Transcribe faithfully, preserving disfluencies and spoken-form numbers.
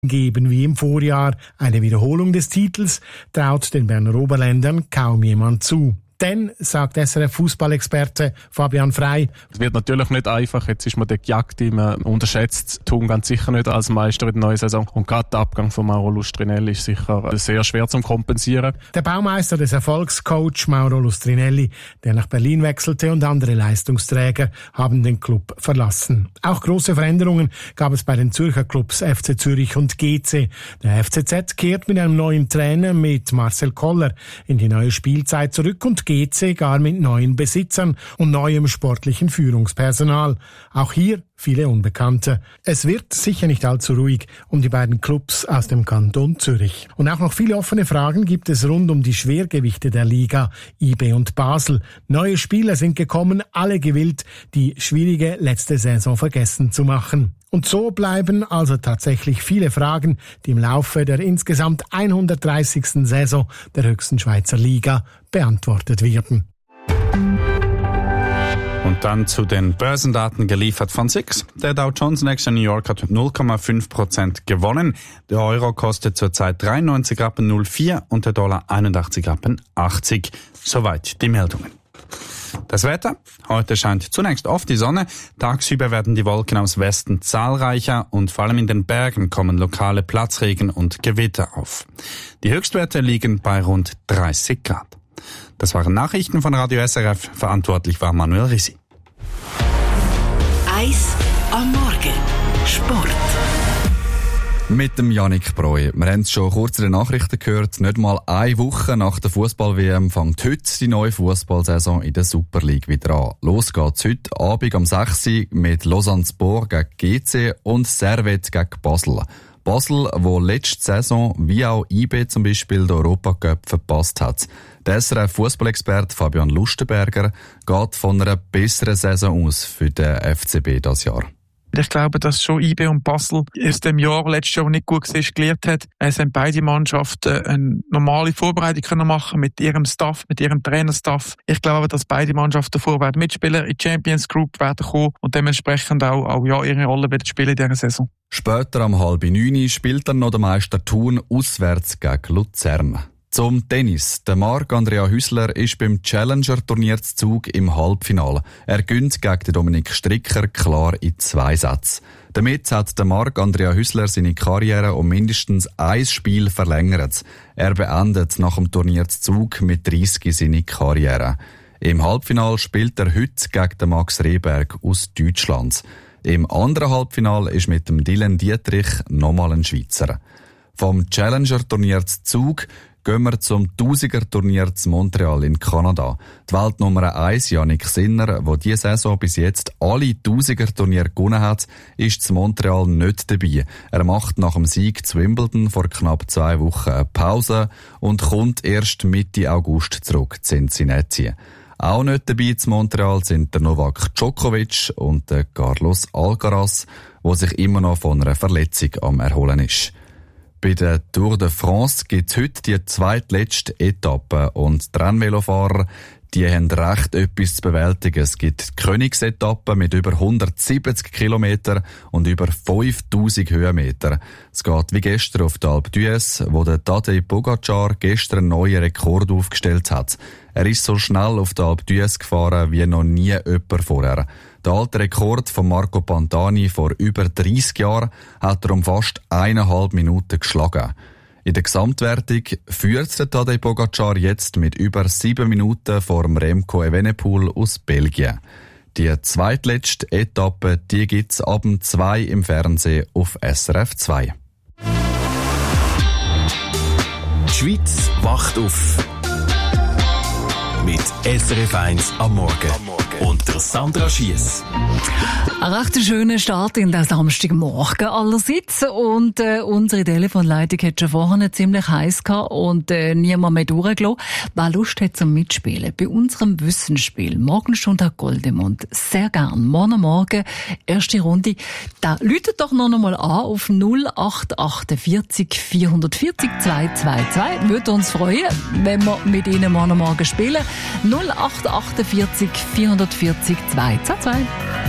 geben wie im Vorjahr. Eine Wiederholung des Titels traut den Berner Oberländern kaum jemand zu. Denn, sagt S R F-Fußballexperte Fabian Frey: Es wird natürlich nicht einfach. Jetzt ist man der gejagt, man unterschätzt Thun ganz sicher nicht als Meister in der neuen Saison. Und gerade der Abgang von Mauro Lustrinelli ist sicher sehr schwer zu kompensieren. Der Baumeister des Erfolgscoach Mauro Lustrinelli, der nach Berlin wechselte, und andere Leistungsträger haben den Club verlassen. Auch große Veränderungen gab es bei den Zürcher Clubs F C Zürich und G C. Der F C Z kehrt mit einem neuen Trainer, mit Marcel Koller, in die neue Spielzeit zurück und G C gar mit neuen Besitzern und neuem sportlichen Führungspersonal. Auch hier viele Unbekannte. Es wird sicher nicht allzu ruhig um die beiden Clubs aus dem Kanton Zürich. Und auch noch viele offene Fragen gibt es rund um die Schwergewichte der Liga, I B und Basel. Neue Spieler sind gekommen, alle gewillt, die schwierige letzte Saison vergessen zu machen. Und so bleiben also tatsächlich viele Fragen, die im Laufe der insgesamt hundertdreißigsten Saison der höchsten Schweizer Liga beantwortet werden. Und dann zu den Börsendaten geliefert von S I X. Der Dow Jones Nächster New York hat null Komma fünf Prozent gewonnen. Der Euro kostet zurzeit dreiundneunzig Rappen null vier und der Dollar einundachtzig Rappen achtzig. Soweit die Meldungen. Das Wetter. Heute scheint zunächst oft die Sonne. Tagsüber werden die Wolken aus Westen zahlreicher und vor allem in den Bergen kommen lokale Platzregen und Gewitter auf. Die Höchstwerte liegen bei rund dreißig Grad. Das waren Nachrichten von Radio S R F. Verantwortlich war Manuel Risi. Eis am Morgen. Sport. Mit dem Yannick Breu. Wir haben es schon kurz in den Nachrichten gehört. Nicht mal eine Woche nach der Fußball-W M fängt heute die neue Fußballsaison in der Super League wieder an. Los geht's heute Abend um sechs Uhr mit Lausanne Sport gegen G C und Servette gegen Basel. Basel, wo letzte Saison wie auch I B zum Beispiel den Europacup verpasst hat. Der S R F-Fußballexperte Fabian Lustenberger geht von einer besseren Saison aus für den F C B dieses Jahr. Ich glaube, dass schon I B und Basel aus dem Jahr, letztes Jahr nicht gut war, gelernt hat. Es haben beide Mannschaften eine normale Vorbereitung können machen mit ihrem Staff, mit ihrem Trainerstaff. Ich glaube, dass beide Mannschaften vorwärts mitspielen, in die Champions Group werden kommen und dementsprechend auch, auch ja, ihre Rolle werden spielen in dieser Saison. Später um halb neun spielt dann noch der Meister Thun auswärts gegen Luzern. Zum Tennis. Der Marc-Andrea Hüsler ist beim Challenger-Turnier zu Zug im Halbfinale. Er gewinnt gegen den Dominik Stricker klar in zwei Sätzen. Damit hat der Marc-Andrea Hüsler seine Karriere um mindestens ein Spiel verlängert. Er beendet nach dem Turnier zu Zug mit dreißig seine Karriere. Im Halbfinale spielt er heute gegen den Max Rehberg aus Deutschland. Im anderen Halbfinale ist mit dem Dylan Dietrich nochmal ein Schweizer. Vom Challenger-Turnier zu Zug gehen wir zum Tausiger-Turnier zu Montreal in Kanada. Die Weltnummer eins, Yannick Sinner, der diese Saison bis jetzt alle Tausiger-Turniere gewonnen hat, ist zu Montreal nicht dabei. Er macht nach dem Sieg zu Wimbledon vor knapp zwei Wochen eine Pause und kommt erst Mitte August zurück zu Cincinnati. Auch nicht dabei zu Montreal sind der Novak Djokovic und der Carlos Alcaraz, der sich immer noch von einer Verletzung am Erholen ist. Bei der Tour de France gibt es heute die zweitletzte Etappe und die Rennvelofahrer, die haben recht etwas zu bewältigen. Es gibt die Königsetappe mit über hundertsiebzig Kilometer und über fünftausend Höhenmeter. Es geht wie gestern auf die Alpe d'Huez, wo der Tadej Pogacar gestern einen neuen Rekord aufgestellt hat. Er ist so schnell auf die Alpe d'Huez gefahren wie noch nie jemand vorher. Der alte Rekord von Marco Pantani vor über dreissig Jahren hat er um fast eineinhalb Minuten geschlagen. In der Gesamtwertung führt der Tadej Pogacar jetzt mit über sieben Minuten vor dem Remco Evenepoel aus Belgien. Die zweitletzte Etappe, die gibt's ab dem zwei im Fernsehen auf S R F zwei. Die Schweiz wacht auf. Mit S R F eins am Morgen. Und der Sandra Schiess. Ein recht schöner Start in den Samstagmorgen allerseits. Und äh, unsere Telefonleitung hat schon vorher ziemlich heiß gehabt und äh, niemand mehr durchgelassen. Wer Lust hat zum Mitspielen bei unserem Wissensspiel Morgenstunde Goldemund, sehr gern. Morgen Morgen, erste Runde. Da läutet doch noch einmal an auf null acht achtundvierzig vierhundertvierzig zweihundertzweiundzwanzig. Würde uns freuen, wenn wir mit Ihnen morgen Morgen spielen. null acht achtundvierzig vierhundertvierzig zweihundertzweiundzwanzig.